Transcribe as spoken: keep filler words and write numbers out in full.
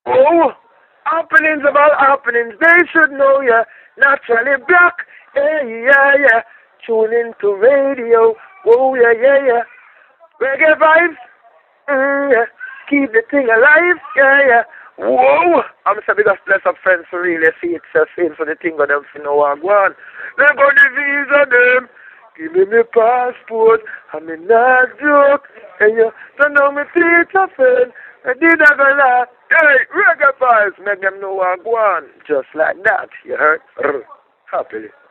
Oh, happenings about happenings. They should know ya. Naturally black. Hey, yeah, yeah. Tune into radio. Oh, yeah, yeah, yeah. Reggae vibes. Mm, yeah. Keep the thing alive. Yeah, yeah. Whoa! I'm so big of bless up friends for really see it's a sin for the thing of them for no one. Go on. They got the visa them. Give me my passport. I'm in that joke. And you don't know me feet a friend. I did have a lot. Hey, reggae vibes. Make them know what go on. Just like that. You heard? Happily.